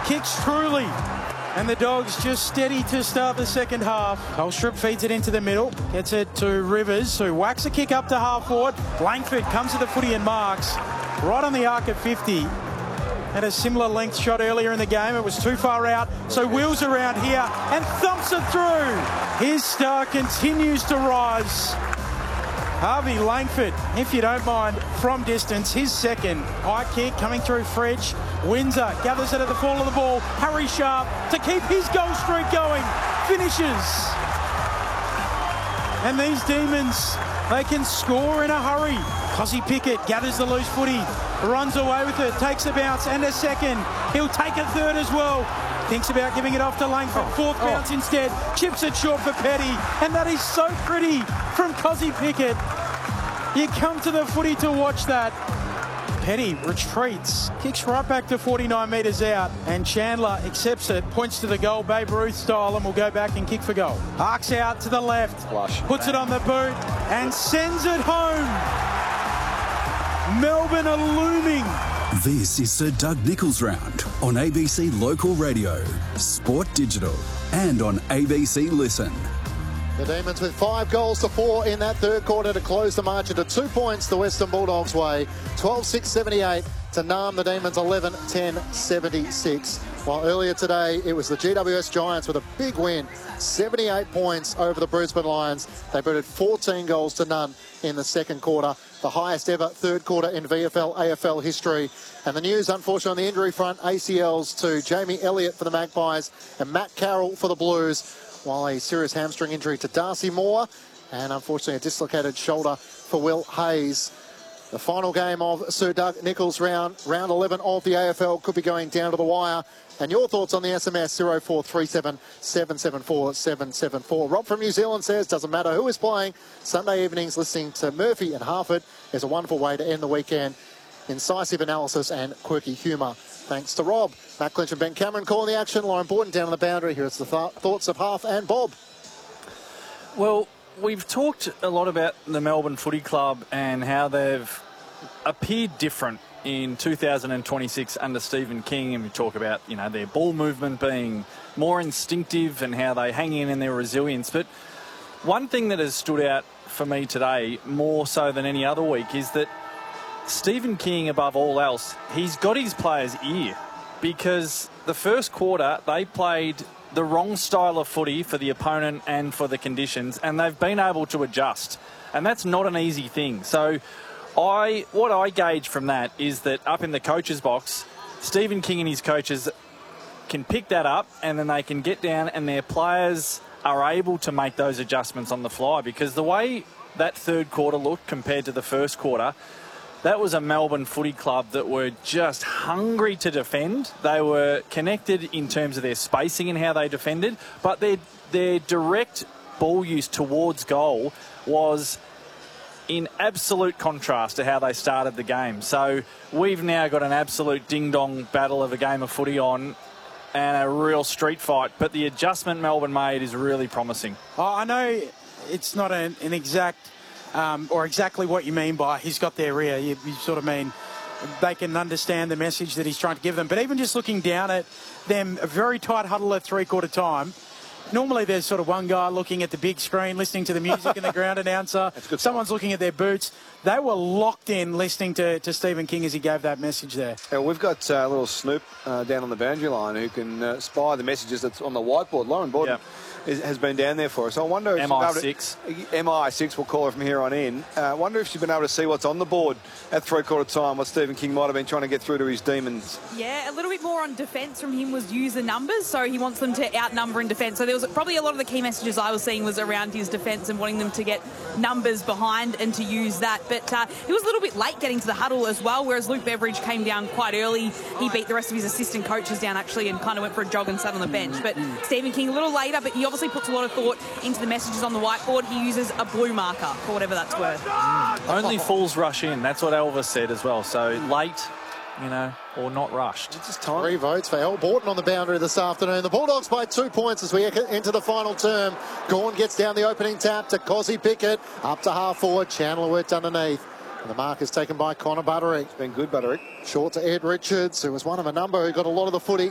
Kicks truly. And the Dogs just steady to start the second half. Colstrip feeds it into the middle. Gets it to Rivers, who whacks a kick up to half forward. Langford comes to the footy and marks. Right on the arc at 50. Had a similar length shot earlier in the game. It was too far out. So wheels around here and thumps it through. His star continues to rise. Harvey Langford, if you don't mind, from distance, his second. High kick coming through Fridge. Windsor gathers it at the fall of the ball. Harry Sharp to keep his goal streak going. Finishes. And these Demons, they can score in a hurry. Cozzy Pickett gathers the loose footy, runs away with it, takes a bounce and a second. He'll take a third as well. Thinks about giving it off to Langford. Fourth bounce instead. Chips it short for Petty. And that is so pretty from Cozzy Pickett. You come to the footy to watch that. Petty retreats, kicks right back to 49 metres out, and Chandler accepts it, points to the goal, Babe Ruth style, and will go back and kick for goal. Arcs out to the left, puts it on the boot, and sends it home. Melbourne are looming. This is Sir Doug Nicholls Round on ABC Local Radio, Sport Digital, and on ABC Listen. The Demons with 5 goals to 4 in that third quarter to close the margin to 2 points the Western Bulldogs way. 12-6-78 to Narm. The Demons 11-10-76. While earlier today it was the GWS Giants with a big win, 78 points over the Brisbane Lions. They booted 14 goals to none in the second quarter, the highest ever third quarter in VFL AFL history. And the news, unfortunately, on the injury front, ACLs to Jamie Elliott for the Magpies and Matt Carroll for the Blues, while a serious hamstring injury to Darcy Moore and unfortunately a dislocated shoulder for Will Hayes. The final game of Sir Doug Nicholls round 11 of the AFL could be going down to the wire. And your thoughts on the SMS 0437 774 774. Rob from New Zealand says, doesn't matter who is playing. Sunday evenings listening to Murphy and Harford is a wonderful way to end the weekend. Incisive analysis and quirky humour. Thanks to Rob. Matt Clinch and Ben Cameron calling the action. Lauren Borton down on the boundary. Here's the thoughts of Harf and Bob. Well, we've talked a lot about the Melbourne Footy Club and how they've appeared different in 2026 under Stephen King, and we talk about, you know, their ball movement being more instinctive and how they hang in their resilience. But one thing that has stood out for me today, more so than any other week, is that Stephen King, above all else, he's got his players' ear, because the first quarter they played the wrong style of footy for the opponent and for the conditions, and they've been able to adjust, and that's not an easy thing. So what I gauge from that is that up in the coach's box, Stephen King and his coaches can pick that up, and then they can get down and their players are able to make those adjustments on the fly, because the way that third quarter looked compared to the first quarter, that was a Melbourne Footy Club that were just hungry to defend. They were connected in terms of their spacing and how they defended, but their direct ball use towards goal was in absolute contrast to how they started the game. So we've now got an absolute ding-dong battle of a game of footy on, and a real street fight. But the adjustment Melbourne made is really promising. Oh, I know it's not an exact... or exactly what you mean by he's got their ear. You sort of mean they can understand the message that he's trying to give them. But even just looking down at them, a very tight huddle at three-quarter time, normally there's sort of one guy looking at the big screen, listening to the music and the ground announcer. Someone's looking at their boots. They were locked in listening to Stephen King as he gave that message there. Yeah, we've got a little Snoop down on the boundary line who can spy the messages that's on the whiteboard. Lauren Borton has been down there for us. I wonder if MI6. MI6, we'll call her from here on in. I wonder if she's been able to see what's on the board at three-quarter time, what Stephen King might have been trying to get through to his Demons. Yeah, a little bit more on defence from him was use the numbers, so he wants them to outnumber in defence. So there was probably a lot of the key messages I was seeing was around his defence and wanting them to get numbers behind and to use that. But he was a little bit late getting to the huddle as well, whereas Luke Beveridge came down quite early. He beat the rest of his assistant coaches down actually and kind of went for a jog and sat on the bench. But Stephen King a little later, but he obviously puts a lot of thought into the messages on the whiteboard. He uses a blue marker for whatever that's worth. Only fools rush in. That's what Elvis said as well. So late, you know, or not rushed. It's just time. 3 votes for Al Borton on the boundary this afternoon. The Bulldogs by 2 points as we enter the final term. Gawn gets down the opening tap to Cozzy Pickett. Up to half forward. Chandler worked underneath. And the mark is taken by Connor Butterick. It's been good, Butterick. Short to Ed Richards, who was one of a number who got a lot of the footy